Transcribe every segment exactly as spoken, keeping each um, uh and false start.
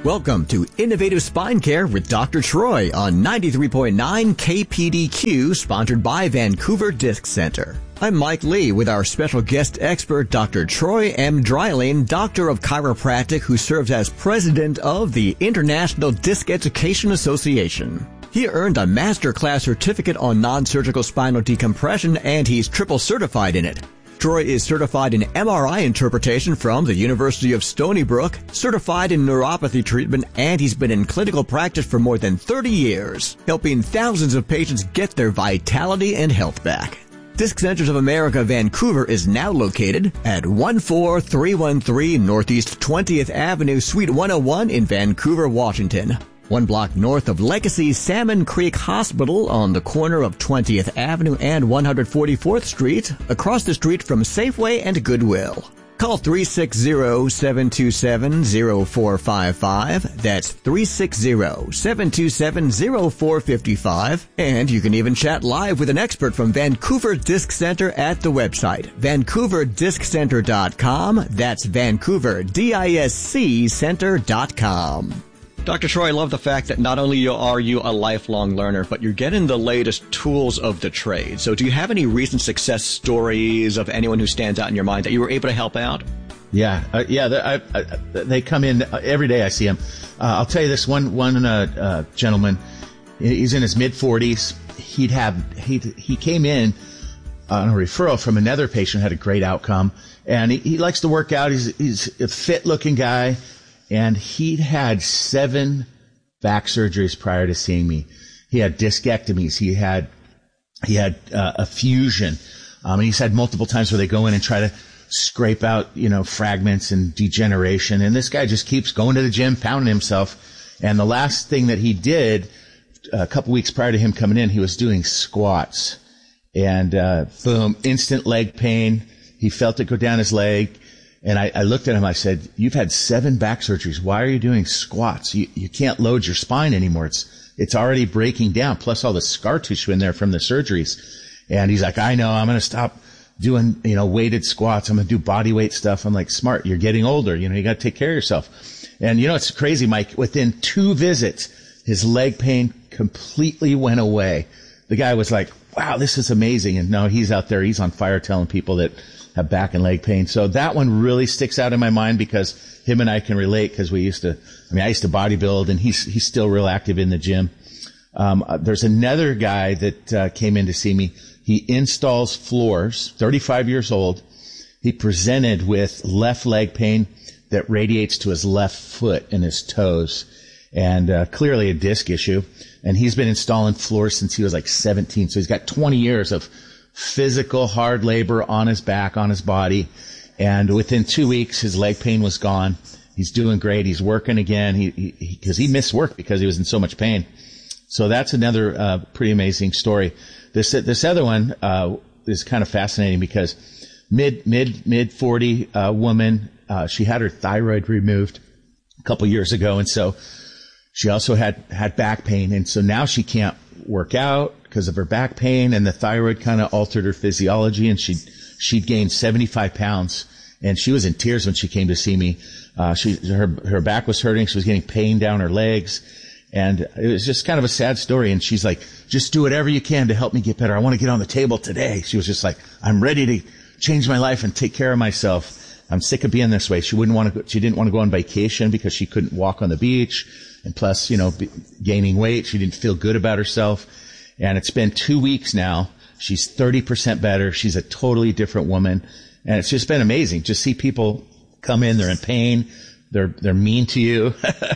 Welcome to Innovative Spine Care with Doctor Troy on ninety-three point nine K P D Q, sponsored by Vancouver Disc Center. I'm Mike Lee with our special guest expert, Doctor Troy M. Dreiling, Doctor of Chiropractic, who serves as President of the International Disc Education Association. He earned a master class certificate on non-surgical spinal decompression, and he's triple certified in it. Troy is certified in M R I interpretation from the University of Stony Brook, certified in neuropathy treatment, and he's been in clinical practice for more than thirty years, helping thousands of patients get their vitality and health back. Disc Centers of America Vancouver is now located at one four three one three Northeast twentieth Avenue, Suite one oh one in Vancouver, Washington. One block north of Legacy Salmon Creek Hospital on the corner of twentieth Avenue and one hundred forty-fourth Street, across the street from Safeway and Goodwill. Call three six zero, seven two seven, zero four five five. That's three six zero, seven two seven, zero four five five. And you can even chat live with an expert from Vancouver Disc Center at the website, vancouver disc center dot com. That's Vancouver, D I S C Center dot com. Doctor Troy, I love the fact that not only are you a lifelong learner, but you're getting the latest tools of the trade. So do you have any recent success stories of anyone who stands out in your mind that you were able to help out? Yeah, uh, yeah, I, I, they come in every day. I see them. Uh, I'll tell you this one one uh, uh, gentleman. He's in his mid forties. He'd have he he came in on a referral from another patient, had a great outcome, and he, he likes to work out. He's he's a fit looking guy. And he'd had seven back surgeries prior to seeing me. He had discectomies. He had, he had uh, a fusion. Um, and he's had multiple times where they go in and try to scrape out, you know, fragments and degeneration. And this guy just keeps going to the gym, pounding himself. And the last thing that he did a couple weeks prior to him coming in, he was doing squats. And, uh, boom, instant leg pain. He felt it go down his leg. And I, I looked at him, I said, you've had seven back surgeries. Why are you doing squats? You, you can't load your spine anymore. It's, it's already breaking down, plus all the scar tissue in there from the surgeries. And he's like, I know, I'm going to stop doing, you know, weighted squats. I'm going to do body weight stuff. I'm like, smart. You're getting older. You know, you got to take care of yourself. And you know, it's crazy, Mike. Within two visits, his leg pain completely went away. The guy was like, wow, this is amazing. And no, he's out there. He's on fire telling people that have back and leg pain. So that one really sticks out in my mind because him and I can relate because we used to, I mean, I used to bodybuild and he's, he's still real active in the gym. Um, there's another guy that uh, came in to see me. He installs floors, thirty-five years old. He presented with left leg pain that radiates to his left foot and his toes, and uh, clearly a disc issue. And he's been installing floors since he was like seventeen. So he's got twenty years of physical hard labor on his back, on his body. And within two weeks, his leg pain was gone. He's doing great. He's working again. He, he, he cause he missed work because he was in so much pain. So that's another, uh, pretty amazing story. This, this other one, uh, is kind of fascinating because mid, mid, mid forty, uh, woman, uh, she had her thyroid removed a couple years ago. And so she also had, had back pain. And so now she can't work out because of her back pain, and the thyroid kind of altered her physiology, and she'd, she'd gained seventy-five pounds, and she was in tears when she came to see me. Uh, she, her, her back was hurting. She was getting pain down her legs, and it was just kind of a sad story. And she's like, just do whatever you can to help me get better. I want to get on the table today. She was just like, I'm ready to change my life and take care of myself. I'm sick of being this way. She wouldn't want to go, she didn't want to go on vacation because she couldn't walk on the beach. And plus, you know, be, gaining weight. She didn't feel good about herself. And it's been two weeks now. She's thirty percent better. She's a totally different woman. And it's just been amazing. Just see people come in, they're in pain. They're, they're mean to you.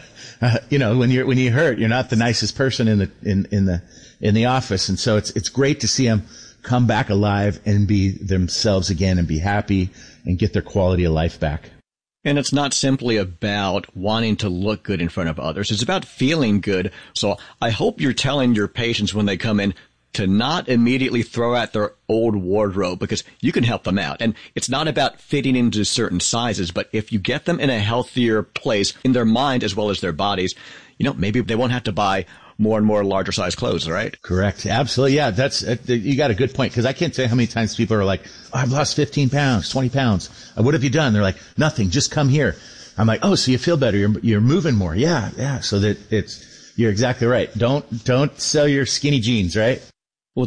uh, you know, when you're, when you hurt, you're not the nicest person in the, in, in the, in the office. And so it's, it's great to see them come back alive and be themselves again and be happy and get their quality of life back. And it's not simply about wanting to look good in front of others. It's about feeling good. So I hope you're telling your patients when they come in to not immediately throw out their old wardrobe, because you can help them out. And it's not about fitting into certain sizes, but if you get them in a healthier place in their mind as well as their bodies, you know, maybe they won't have to buy more and more larger size clothes, right? Correct. Absolutely. Yeah, that's, uh, you got a good point, because I can't say how many times people are like, oh, I've lost fifteen pounds, twenty pounds. Uh, what have you done? They're like, nothing, just come here. I'm like, oh, so you feel better. You're, you're moving more. Yeah. Yeah. So that it's, you're exactly right. Don't, don't sell your skinny jeans, right?